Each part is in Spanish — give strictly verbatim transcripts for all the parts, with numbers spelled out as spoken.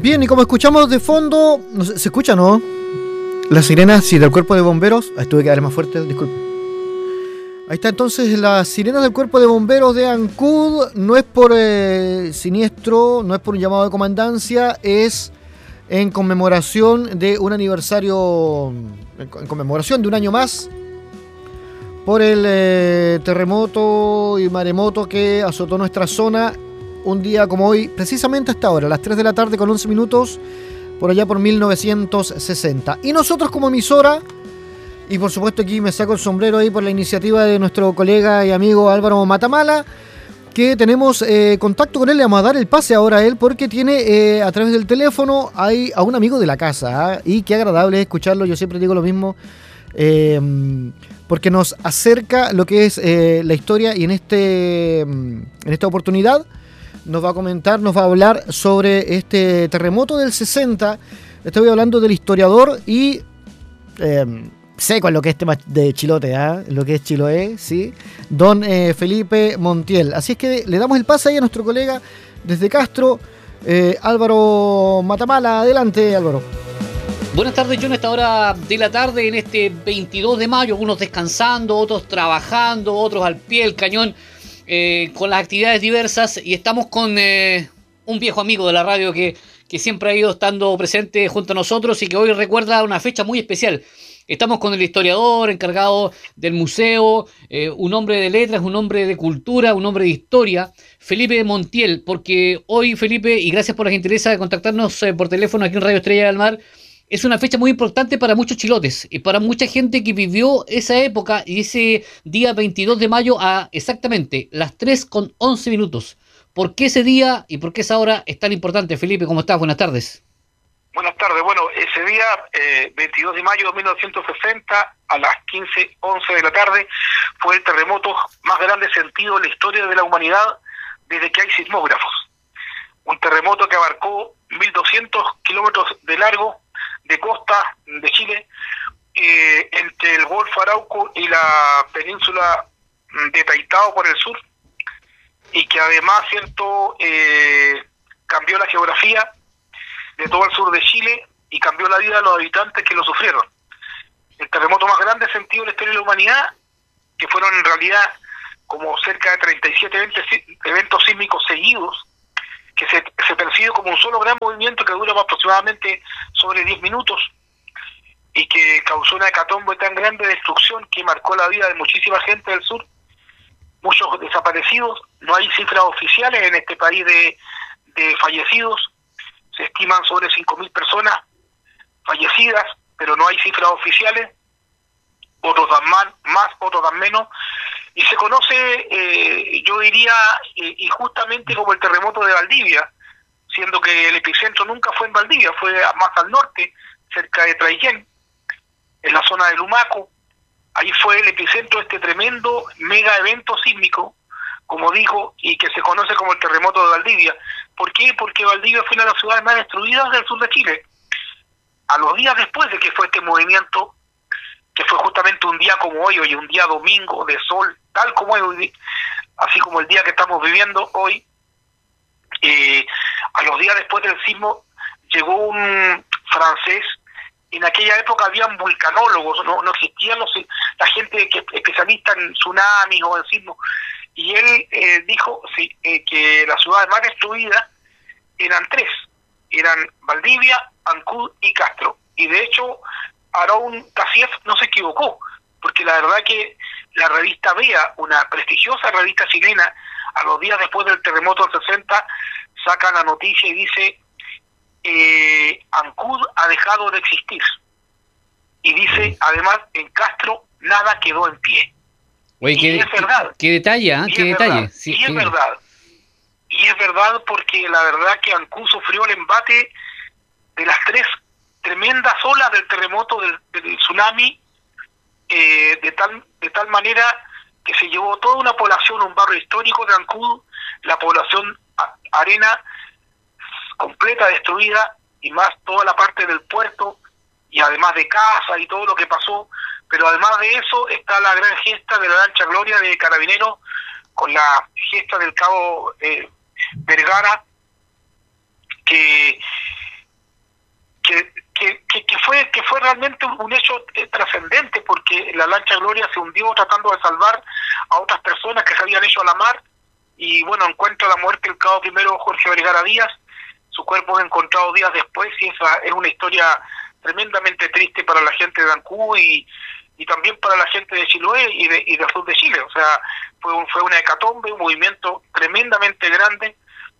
Bien, y como escuchamos de fondo, no sé, ¿se escucha, no? Las sirenas, sí, del cuerpo de bomberos. Ahí tuve que darle más fuerte, disculpe. Ahí está entonces las sirenas del cuerpo de bomberos de Ancud. No es por eh, siniestro, no es por un llamado de comandancia, es en conmemoración de un aniversario, en conmemoración de un año más por el eh, terremoto y maremoto que azotó nuestra zona un día como hoy, precisamente hasta ahora, a las tres de la tarde con once minutos, por allá por mil novecientos sesenta. Y nosotros como emisora, y por supuesto aquí me saco el sombrero ahí por la iniciativa de nuestro colega y amigo Álvaro Matamala, que tenemos eh, contacto con él, le vamos a dar el pase ahora a él, porque tiene eh, a través del teléfono hay a un amigo de la casa, ¿eh? Y qué agradable es escucharlo, yo siempre digo lo mismo, eh, porque nos acerca lo que es eh, la historia, y en, este, en esta oportunidad nos va a comentar, nos va a hablar sobre este terremoto del sesenta. Estoy hablando del historiador y eh, seco en lo que es tema de Chilote, ¿eh? Lo que es Chiloé, ¿sí? Don eh, Felipe Montiel. Así es que le damos el pase ahí a nuestro colega desde Castro, eh, Álvaro Matamala. Adelante, Álvaro. Buenas tardes, John. A esta hora de la tarde, en este veintidós de mayo, unos descansando, otros trabajando, otros al pie del cañón, eh, con las actividades diversas, y estamos con eh, un viejo amigo de la radio que, que siempre ha ido estando presente junto a nosotros y que hoy recuerda una fecha muy especial. Estamos con el historiador encargado del museo, eh, un hombre de letras, un hombre de cultura, un hombre de historia, Felipe Montiel, porque hoy, Felipe, y gracias por la gentileza de contactarnos eh, por teléfono aquí en Radio Estrella del Mar, es una fecha muy importante para muchos chilotes y para mucha gente que vivió esa época y ese día veintidós de mayo a exactamente las tres con once minutos. ¿Por qué ese día y por qué esa hora es tan importante? Felipe, ¿cómo estás? Buenas tardes. Buenas tardes. Bueno, ese día, eh, veintidós de mayo de mil novecientos sesenta, a las quince once de la tarde, fue el terremoto más grande sentido en la historia de la humanidad desde que hay sismógrafos. Un terremoto que abarcó mil doscientos kilómetros de largo, de costa de Chile, eh, entre el Golfo Arauco y la península de Taitao por el sur, y que además, cierto, eh, cambió la geografía de todo el sur de Chile y cambió la vida de los habitantes que lo sufrieron. El terremoto más grande sentido en la historia de la humanidad, que fueron en realidad como cerca de treinta y siete eventos, eventos sísmicos seguidos, que se, se percibe como un solo gran movimiento que dura aproximadamente sobre diez minutos y que causó una hecatombe tan grande de destrucción que marcó la vida de muchísima gente del sur, muchos desaparecidos. No hay cifras oficiales en este país de, de fallecidos, se estiman sobre cinco mil personas fallecidas, pero no hay cifras oficiales, otros dan más, más otros dan menos, y se conoce, eh, yo diría, eh, injustamente como el terremoto de Valdivia, siendo que el epicentro nunca fue en Valdivia, fue más al norte, cerca de Traillén, en la zona de Lumaco. Ahí fue el epicentro de este tremendo mega evento sísmico, como dijo, y que se conoce como el terremoto de Valdivia. ¿Por qué? Porque Valdivia fue una de las ciudades más destruidas del sur de Chile. A los días después de que fue este movimiento, que fue justamente un día como hoy, hoy un día domingo de sol, tal como es hoy, así como el día que estamos viviendo hoy, eh, a los días después del sismo llegó un francés. En aquella época habían vulcanólogos, no, no existían los, la gente que especialista en tsunamis o en sismos, y él eh, dijo sí, eh, que las ciudades más destruidas eran tres, eran Valdivia, Ancud y Castro, y de hecho Aarón Cassief no se equivocó, porque la verdad que la revista Vea, una prestigiosa revista chilena, a los días después del terremoto del sesenta, saca la noticia y dice eh, Ancud ha dejado de existir, y dice además en Castro nada quedó en pie. Oye, y qué, es verdad. Qué detalle, ¿eh? Qué detalle. Sí, y es verdad. Y es verdad porque la verdad que Ancud sufrió el embate de las tres tremendas olas del terremoto, del, del tsunami, eh, de tal de tal manera que se llevó toda una población, un barrio histórico de Ancud, la población a, Arena completa destruida, y más toda la parte del puerto, y además de casa y todo lo que pasó. Pero además de eso está la gran gesta de la lancha Gloria de Carabineros, con la gesta del cabo eh, Vergara, que que, que, que, que fue que fue realmente un, un hecho eh, trascendente, porque la lancha Gloria se hundió tratando de salvar a otras personas que se habían hecho a la mar, y bueno, encuentra la muerte el cabo primero Jorge Vergara Díaz. Su cuerpo es encontrado días después, y esa es una historia tremendamente triste para la gente de Ancud y, y también para la gente de Chiloé y de, y del sur de Chile. O sea, fue, un, fue una hecatombe, un movimiento tremendamente grande.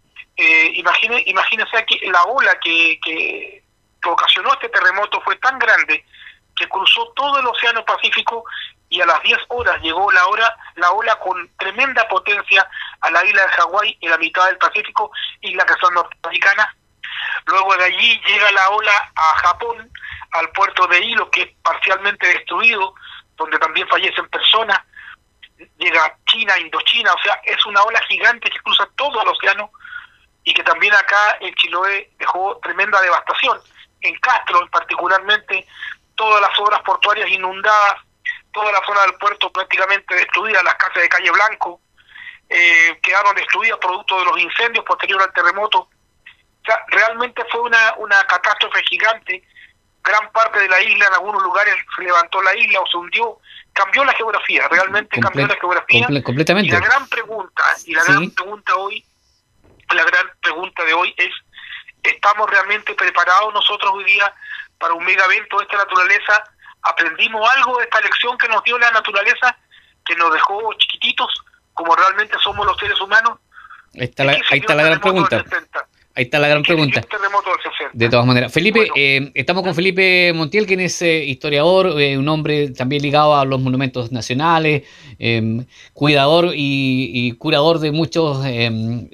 Eh, imagine, imagínense aquí la ola que, que, que ocasionó este terremoto fue tan grande que cruzó todo el Océano Pacífico, y a las diez horas llegó la hora la ola con tremenda potencia a la isla de Hawái, en la mitad del Pacífico, isla que son norteamericanas. Luego de allí llega la ola a Japón, al puerto de Hilo, que es parcialmente destruido, donde también fallecen personas. Llega China, Indochina, o sea, es una ola gigante que cruza todo el océano, y que también acá en Chiloé dejó tremenda devastación. En Castro, particularmente, todas las obras portuarias inundadas, toda la zona del puerto prácticamente destruida, las casas de Calle Blanco eh, quedaron destruidas producto de los incendios posteriores al terremoto. O sea, realmente fue una, una catástrofe gigante. Gran parte de la isla, en algunos lugares se levantó la isla o se hundió, cambió la geografía, realmente Comple- cambió la geografía. Comple- completamente. Y la gran pregunta, y la sí. gran pregunta hoy, la gran pregunta de hoy es, ¿estamos realmente preparados nosotros hoy día para un mega evento de esta naturaleza? ¿Aprendimos algo de esta lección que nos dio la naturaleza, que nos dejó chiquititos, como realmente somos los seres humanos? Ahí está la, ahí está la gran pregunta. Ahí está la gran pregunta. De todas maneras. Felipe, bueno. eh, estamos con Felipe Montiel, quien es eh, historiador, eh, un hombre también ligado a los monumentos nacionales, eh, cuidador y, y curador de muchos eh,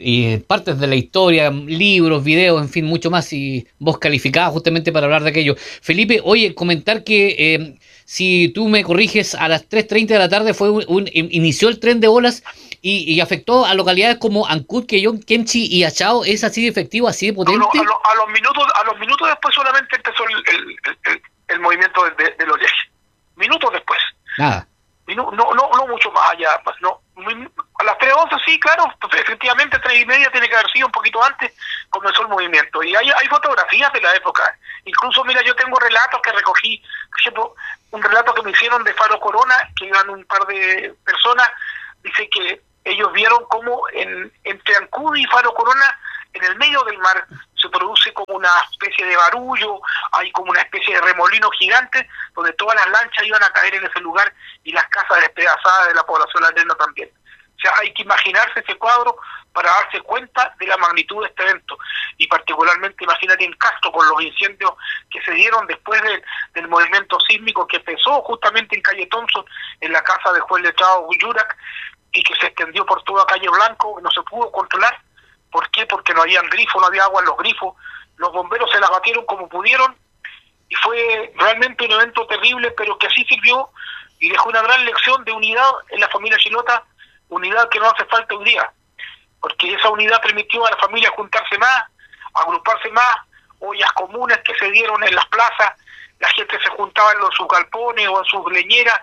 y partes de la historia, libros, videos, en fin, mucho más, y voz calificada justamente para hablar de aquello. Felipe, oye, comentar que eh, si tú me corriges, a las tres treinta de la tarde fue un, un, inició el tren de olas y, y afectó a localidades como Ancud, Quellón, Kemchi y Achao. ¿Es así de efectivo, así de potente? No, no, a, lo, a los minutos a los minutos después solamente empezó el, el, el, el movimiento de, de, de los ejes. Minutos después. Nada. Y no, no, no, no mucho más allá. No, a las tres once sí, claro, efectivamente tres y media tiene que haber sido un poquito antes, comenzó el movimiento. Y hay, hay fotografías de la época. Incluso, mira, yo tengo relatos que recogí, por ejemplo, un relato que me hicieron de Faro Corona, que iban un par de personas, dice que ellos vieron cómo en, entre Ancud y Faro Corona, en el medio del mar, se produce como una especie de barullo, hay como una especie de remolino gigante, donde todas las lanchas iban a caer en ese lugar y las casas despedazadas de la población andina también. O sea, hay que imaginarse ese cuadro para darse cuenta de la magnitud de este evento. Y particularmente, imagínate en Castro, con los incendios que se dieron después de, del movimiento sísmico que empezó justamente en Calle Thompson, en la casa de juez letrado Yurak, y que se extendió por toda Calle Blanco, no se pudo controlar. ¿Por qué? Porque no había grifos, no había agua en los grifos. Los bomberos se las batieron como pudieron, y fue realmente un evento terrible, pero que así sirvió y dejó una gran lección de unidad en la familia Chilota, unidad que no hace falta hoy día, porque esa unidad permitió a la familia juntarse más, agruparse más, ollas comunes que se dieron en las plazas, la gente se juntaba en sus galpones o en sus leñeras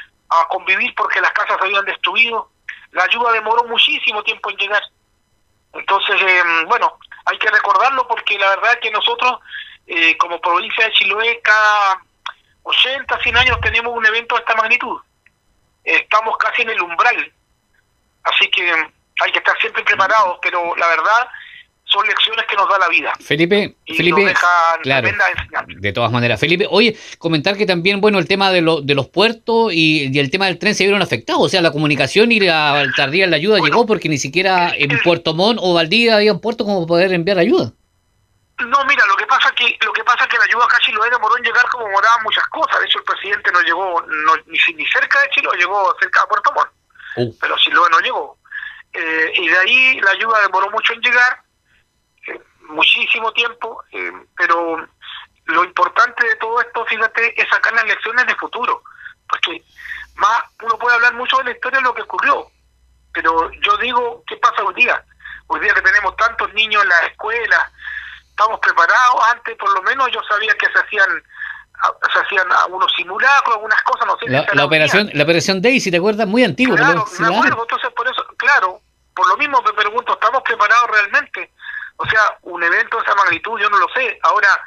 a convivir porque las casas se habían destruido. La ayuda demoró muchísimo tiempo en llegar. Entonces, eh, bueno, hay que recordarlo porque la verdad es que nosotros, eh, como provincia de Chiloé, cada ochenta, cien años tenemos un evento de esta magnitud. Eh, estamos casi en el umbral. Así que hay que estar siempre preparados, pero la verdad son lecciones que nos da la vida. Felipe, y Felipe, nos dejan claro, tremenda enseñanza. De todas maneras. Felipe, oye, comentar que también, bueno, el tema de, lo, de los puertos y, y el tema del tren se vieron afectados, o sea, la comunicación y la tardía en la ayuda bueno, llegó porque ni siquiera en el, Puerto Montt o Valdivia había un puerto como poder enviar ayuda. No, mira, lo que pasa que lo que pasa que la ayuda acá a Chiloé demoró en llegar como demoraban muchas cosas. De hecho, el presidente no llegó no, ni, ni cerca de Chiloé, llegó cerca de Puerto Montt, uh. pero Chiloé no llegó. Eh, y de ahí la ayuda demoró mucho en llegar, eh, muchísimo tiempo, eh, pero lo importante de todo esto, fíjate, es sacar las lecciones de futuro, porque más uno puede hablar mucho de la historia de lo que ocurrió, pero yo digo, ¿qué pasa hoy día? Hoy día que tenemos tantos niños en las escuelas, estamos preparados. Antes por lo menos yo sabía que se hacían se hacían algunos simulacros, algunas cosas, no sé la, si la operación la operación Daisy, ¿te acuerdas? Muy antiguo. Claro, pero, me acuerdo, entonces por eso, claro, por lo mismo me pregunto, ¿estamos preparados realmente? O sea, un evento de esa magnitud, yo no lo sé. Ahora,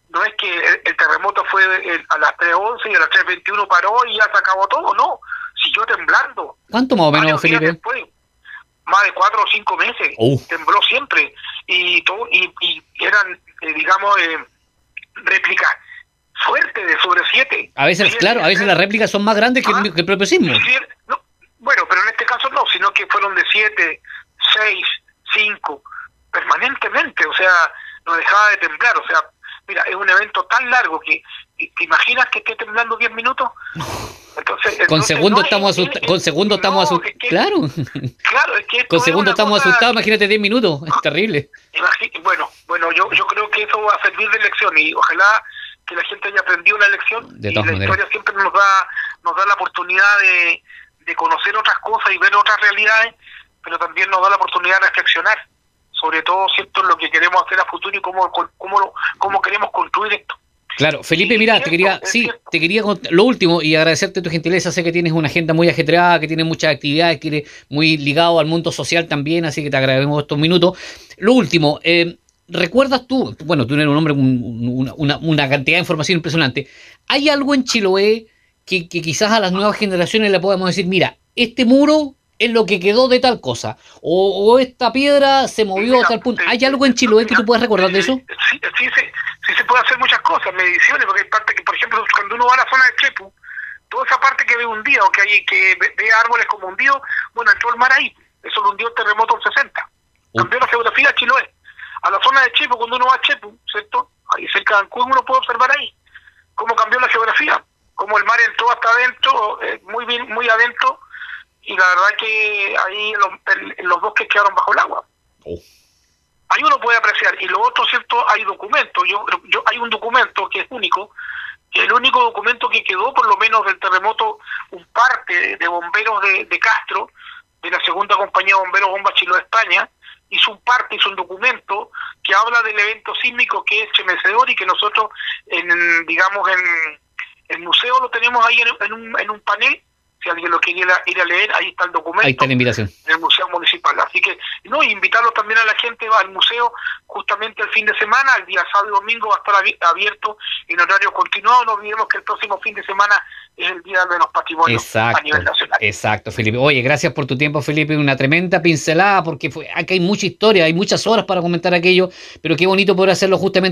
no es que el, el terremoto fue el, a las tres once y a las tres veintiuno paró y ya se acabó todo, no, siguió temblando. ¿Cuánto más o menos, Felipe? Después, más de cuatro o cinco meses, uh. tembló siempre, y todo y, y eran, eh, digamos, eh, réplicas fuertes de sobre siete. A veces, siete, claro, a veces las réplicas son más grandes que, ¿ah? el, que el propio sismo. No, bueno, pero en este caso no, sino que fueron de siete, seis, cinco, permanentemente, o sea, no dejaba de temblar, o sea, mira, es un evento tan largo que, ¿te imaginas que esté temblando diez minutos? Entonces, con entonces, segundo no, estamos es, asustados, es, con segundo no, estamos asustados, es que, claro. Claro, es que con segundo estamos cosa, asustados, imagínate diez minutos, es terrible. Imagínate, bueno, bueno, yo yo creo que eso va a servir de lección y ojalá que la gente haya aprendido la lección. De y todas la maneras. Historia siempre nos da nos da la oportunidad de, de conocer otras cosas y ver otras realidades, pero también nos da la oportunidad de reflexionar, sobre todo, ¿cierto?, lo que queremos hacer a futuro y cómo cómo cómo queremos construir esto. Claro, Felipe, mira, te quería, sí, te quería lo último y agradecerte tu gentileza. Sé que tienes una agenda muy ajetreada, que tienes muchas actividades, que eres muy ligado al mundo social también, así que te agradecemos estos minutos. Lo último, eh, ¿recuerdas tú? Bueno, tú eres un hombre con una, una, una cantidad de información impresionante. ¿Hay algo en Chiloé que, que quizás a las nuevas generaciones le podamos decir, mira, este muro es lo que quedó de tal cosa, o, o esta piedra se movió mira, a tal punto? ¿Hay algo en Chiloé que tú puedas recordar de eso? Sí, sí, sí, sí se puede hacer muchas cosas, mediciones, porque hay parte que, por ejemplo, cuando uno va a la zona de Chepu, toda esa parte que ve hundida, o que hay que ve, ve árboles como hundidos, bueno, entró el mar ahí, eso lo hundió el terremoto del sesenta, uh. cambió la geografía de Chiloé. A la zona de Chepu, cuando uno va a Chepu, ¿cierto?, ahí cerca de Ancud, uno puede observar ahí cómo cambió la geografía, cómo el mar entró hasta adentro, eh, muy bien, muy adentro, y la verdad que ahí los, el, los bosques quedaron bajo el agua. Oh. Ahí uno puede apreciar. Y lo otro, ¿cierto?, hay documentos. Yo, yo Hay un documento que es único, que es el único documento que quedó, por lo menos del terremoto, un parte de bomberos de, de Castro, de la segunda compañía de bomberos Bomba Chiloé España, hizo un parte, hizo un documento que habla del evento sísmico que es estremecedor y que nosotros, en digamos, en el museo lo tenemos ahí en, en, un, en un panel. Si alguien lo quiere ir a leer, ahí está el documento. Ahí está la invitación. En el Museo Municipal. Así que, no, invitarlos también a la gente al museo justamente el fin de semana, el día sábado y domingo va a estar abierto en horario continuado. No olvidemos que el próximo fin de semana es el Día de los Patrimonios exacto, a nivel nacional. Exacto, Felipe. Oye, gracias por tu tiempo, Felipe. Una tremenda pincelada, porque fue, aquí hay mucha historia, hay muchas horas para comentar aquello, pero qué bonito poder hacerlo justamente